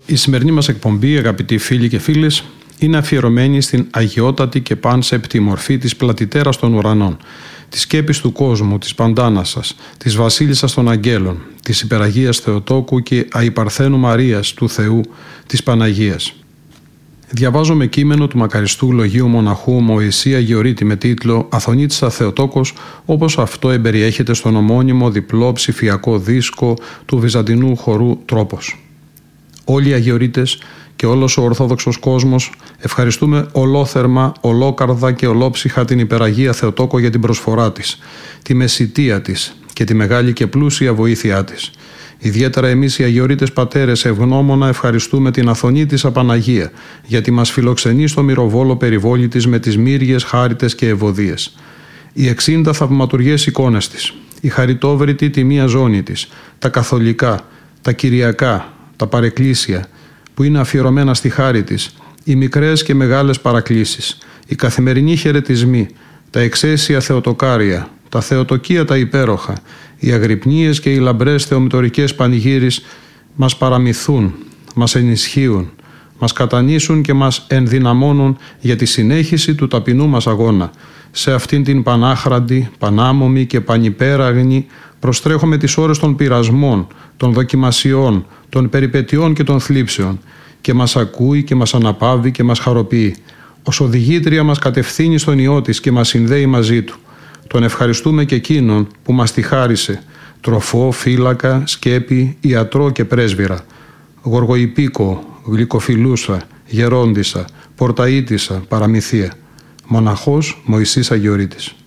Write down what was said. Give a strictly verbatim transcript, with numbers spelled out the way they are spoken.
Η σημερινή μας εκπομπή, αγαπητοί φίλοι και φίλες, είναι αφιερωμένη στην αγιότατη και πάνσεπτη μορφή της πλατητέρας των ουρανών, της σκέπης του κόσμου, της Παντάνασσας, της βασίλισσας των αγγέλων, της υπεραγίας Θεοτόκου και αϊπαρθένου Μαρίας του Θεού, της Παναγίας. Διαβάζομαι κείμενο του μακαριστού λογίου μοναχού Μωυσή Αγιορείτη με τίτλο «Αθωνίτισσα Θεοτόκος», όπως αυτό εμπεριέχεται στον ομώνυμο διπλό ψηφιακό δίσκο του βυζαντινού χορού «Τρόπος». Όλοι οι Αγιορείτες και όλος ο Ορθόδοξος κόσμος ευχαριστούμε ολόθερμα, ολόκαρδα και ολόψυχα την υπεραγία Θεοτόκο για την προσφορά της, τη μεσιτεία της και τη μεγάλη και πλούσια βοήθειά της. Ιδιαίτερα εμείς οι Αγιορείτες πατέρες ευγνώμονα ευχαριστούμε την Αθωνίτισσα Παναγία, γιατί μας φιλοξενεί στο μυροβόλο περιβόλι της με τις μύριες, χάριτες και ευωδίες. Οι εξήντα θαυματουργές εικόνες της, η χαριτόβρητη τιμία ζώνη της, τα καθολικά, τα κυριακά, τα παρεκκλήσια που είναι αφιερωμένα στη χάρη της, οι μικρές και μεγάλες παρακλήσεις, οι καθημερινοί χαιρετισμοί, τα εξαίσια θεοτοκάρια, τα θεοτοκία τα υπέροχα, οι αγρυπνίες και οι λαμπρές θεομητορικές πανηγύρις μας παραμυθούν, μας ενισχύουν, μας κατανήσουν και μας ενδυναμώνουν για τη συνέχιση του ταπεινού μας αγώνα. Σε αυτήν την πανάχραντη, πανάμομη και πανυπέραγνη προστρέχουμε τις ώρες των πειρασμών, των δοκιμασιών, των περιπετειών και των θλίψεων και μας ακούει και μας αναπαύει και μας χαροποιεί. Ως οδηγήτρια μας κατευθύνει στον Υιό της και μας συνδέει μαζί του. Τον ευχαριστούμε και εκείνον που μας τη χάρισε, τροφό, φύλακα, σκέπη, ιατρό και πρέσβυρα, γοργοϊπίκο, γλυκοφιλούσα, γερόντισσα, πορταΐτισσα, παραμυθία. Μοναχός Μωυσής Αγιορείτης.